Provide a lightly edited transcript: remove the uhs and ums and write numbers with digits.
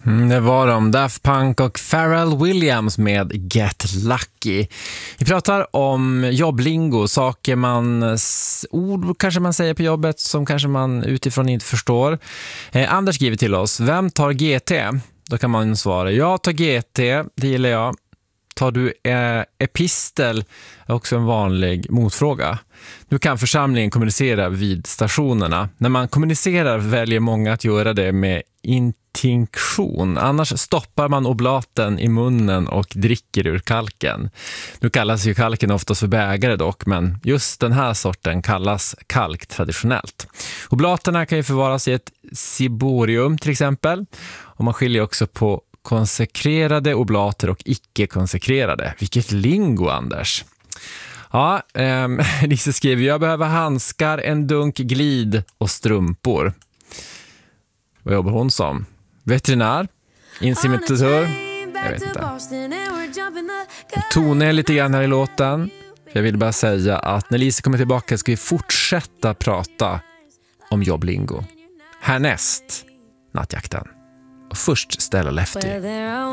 Det var de, Daft Punk och Pharrell Williams med Get Lucky. Vi pratar om jobblingo, saker ord kanske man säger på jobbet som kanske man utifrån inte förstår. Anders skriver till oss, vem tar GT? Då kan man svara, jag tar GT, det gillar jag. Tar du epistel är också en vanlig motfråga. Nu kan församlingen kommunicera vid stationerna. När man kommunicerar väljer många att göra det med intinktion. Annars stoppar man oblaten i munnen och dricker ur kalken. Nu kallas ju kalken oftast för bägare dock, men just den här sorten kallas kalk traditionellt. Oblaterna kan ju förvaras i ett ciborium till exempel. Och man skiljer också på konsekrerade oblater och icke-konsekrerade. Vilket lingo, Anders. Ja, Lisa skriver, jag behöver handskar, en dunk glid och strumpor. Vad jobbar hon som? Veterinär? Inseminatör? Jag vet inte. Tone är lite grann här i låten. Jag vill bara säga att när Lisa kommer tillbaka ska vi fortsätta prata om jobblingo. Härnäst, nattjakten. Och först Stella Lefty.